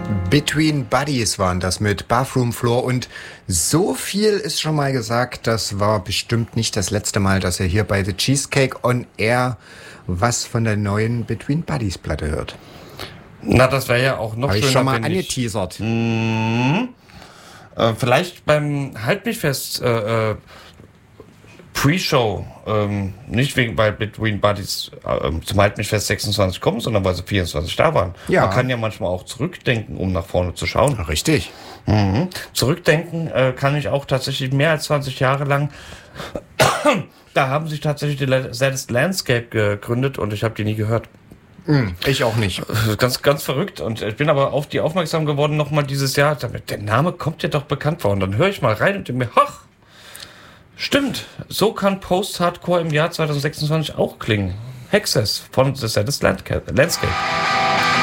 Between Buddies waren das mit Bathroom Floor und so viel ist schon mal gesagt, das war bestimmt nicht das letzte Mal, dass er hier bei The Cheesecake on Air was von der neuen Between Buddies Platte hört. Na, das wäre ja auch noch Hab schöner, ich schon mal wenn angeteasert. Vielleicht beim Halt mich fest Pre-Show, nicht wegen, weil Between Buddies zum Halt mich fest 26 kommen, sondern weil sie 24 da waren. Ja. Man kann ja manchmal auch zurückdenken, um nach vorne zu schauen. Richtig. Zurückdenken kann ich auch tatsächlich mehr als 20 Jahre lang. Da haben sich tatsächlich die Saddest Landscape gegründet und ich habe die nie gehört. Ich auch nicht. Ganz, ganz verrückt. Und ich bin aber auf die aufmerksam geworden nochmal dieses Jahr. Der Name kommt ja doch bekannt vor. Und dann höre ich mal rein und denke mir, ach, stimmt. So kann Post-Hardcore im Jahr 2026 auch klingen. Hexes von The Saddest Landscape.